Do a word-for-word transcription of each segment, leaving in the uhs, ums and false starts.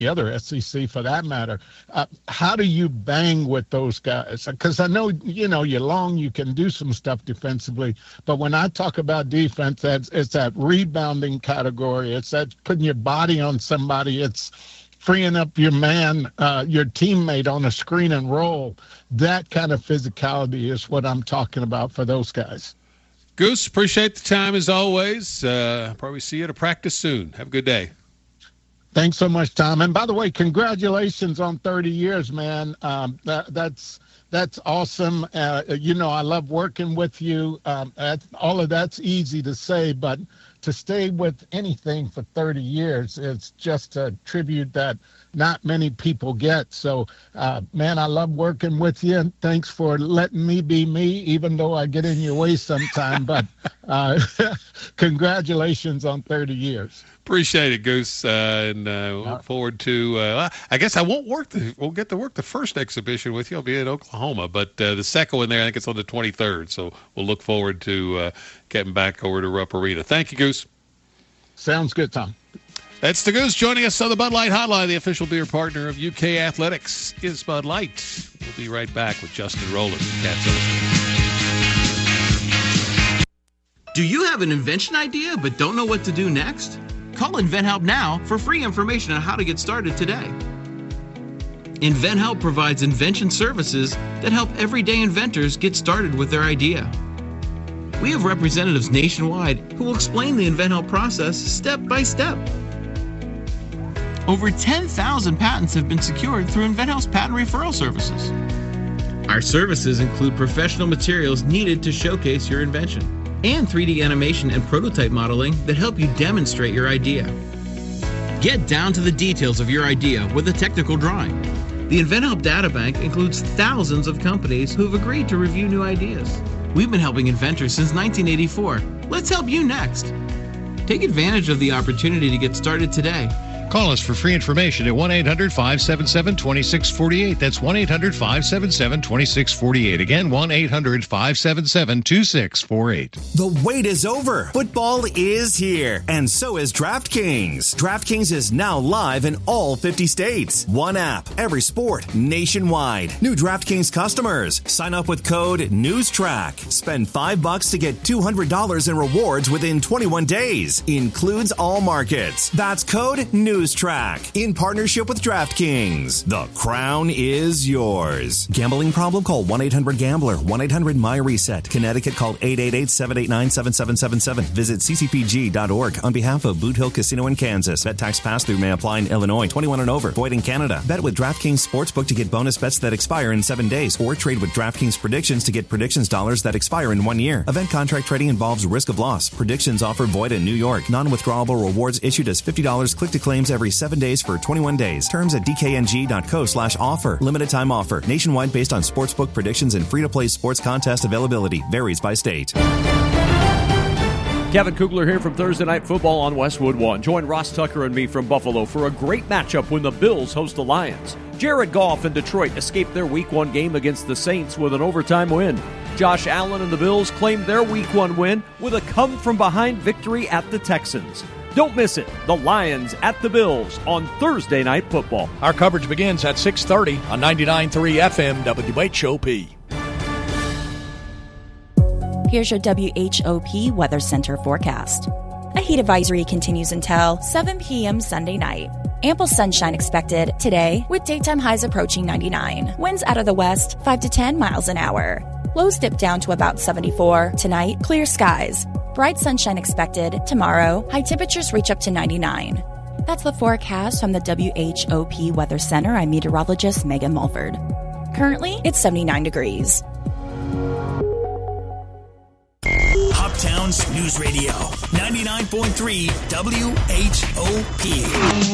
the other S E C for that matter. Uh, how do you bang with those guys? Because I know, you know, you're long, you can do some stuff defensively, but when I talk about defense, that's, it's that rebounding category. It's that putting your body on somebody. It's freeing up your man, uh, your teammate on a screen and roll. That kind of physicality is what I'm talking about for those guys. Goose, appreciate the time as always. Uh, probably see you at a practice soon. Have a good day. Thanks so much, Tom. And by the way, congratulations on thirty years, man. Um, that, that's that's awesome. Uh, you know, I love working with you. Um, all of that's easy to say, but to stay with anything for thirty years, it's just a tribute that not many people get. So, uh, man, I love working with you. And thanks for letting me be me, even though I get in your way sometime. But uh, congratulations on thirty years. Appreciate it, Goose, uh, and uh, look forward to. Uh, I guess I won't work. The, won't get to work the first exhibition with you. I'll be in Oklahoma, but uh, the second one there, I think it's on the twenty-third. So we'll look forward to uh, getting back over to Rupp Arena. Thank you, Goose. Sounds good, Tom. That's the Goose joining us on the Bud Light Hotline. The official beer partner of U K Athletics is Bud Light. We'll be right back with Justin Rowland from Cats Illustrated. Do you have an invention idea but don't know what to do next? Call InventHelp now for free information on how to get started today. InventHelp provides invention services that help everyday inventors get started with their idea. We have representatives nationwide who will explain the InventHelp process step by step. Over ten thousand patents have been secured through InventHelp's patent referral services. Our services include professional materials needed to showcase your invention and three D animation and prototype modeling that help you demonstrate your idea. Get down to the details of your idea with a technical drawing. The InventHelp Databank includes thousands of companies who have agreed to review new ideas. We've been helping inventors since nineteen eighty-four. Let's help you next. Take advantage of the opportunity to get started today. Call us for free information at one eight hundred five seven seven two six four eight. That's one eight hundred five seven seven two six four eight. Again, one eight hundred five seven seven two six four eight. The wait is over. Football is here, and so is DraftKings. DraftKings is now live in all fifty states. One app, every sport, nationwide. New DraftKings customers, sign up with code NEWSTRACK. Spend five bucks to get two hundred dollars in rewards within twenty-one days. Includes all markets. That's code NEWSTRACK. Track in partnership with DraftKings. The crown is yours. Gambling problem? Call one eight hundred gambler. one eight hundred my reset. Connecticut, call eight eight eight seven eight nine seven seven seven seven. Visit c c p g dot org on behalf of Boot Hill Casino in Kansas. Bet tax pass-through may apply in Illinois. twenty-one and over. Void in Canada. Bet with DraftKings Sportsbook to get bonus bets that expire in seven days. Or trade with DraftKings Predictions to get predictions dollars that expire in one year. Event contract trading involves risk of loss. Predictions offer void in New York. Non-withdrawable rewards issued as fifty dollars click to claims every seven days for twenty-one days. Terms at d k n g dot co slash offer. Limited time offer. Nationwide based on sportsbook predictions and free-to-play sports contest availability. Varies by state. Kevin Kugler here from Thursday Night Football on Westwood One. Join Ross Tucker and me from Buffalo for a great matchup when the Bills host the Lions. Jared Goff and Detroit escaped their Week one game against the Saints with an overtime win. Josh Allen and the Bills claimed their Week one win with a come-from-behind victory at the Texans. Don't miss it. The Lions at the Bills on Thursday Night Football. Our coverage begins at six thirty on ninety-nine point three F M W H O P. Here's your W H O P Weather Center forecast. A heat advisory continues until seven p.m. Sunday night. Ample sunshine expected today with daytime highs approaching ninety-nine. Winds out of the west, five to ten miles an hour. Lows dip down to about seventy-four. Tonight, clear skies. Bright sunshine expected tomorrow. High temperatures reach up to ninety-nine. That's the forecast from the W H O P Weather Center. I'm meteorologist Megan Mulford. Currently, it's seventy-nine degrees. Hoptown's News Radio, ninety-nine point three W H O P.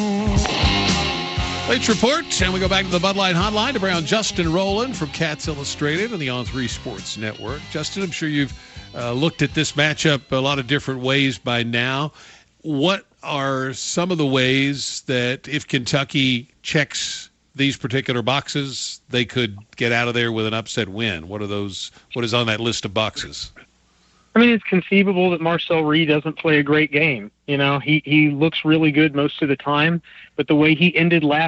Late report, and we go back to the Bud Light Hotline to bring on Justin Rowland from Cats Illustrated and the On three Sports Network. Justin, I'm sure you've uh, looked at this matchup a lot of different ways by now. What are some of the ways that if Kentucky checks these particular boxes, they could get out of there with an upset win? What are those? What is on that list of boxes? I mean, it's conceivable that Marcel Reed doesn't play a great game. You know, he, he looks really good most of the time, but the way he ended last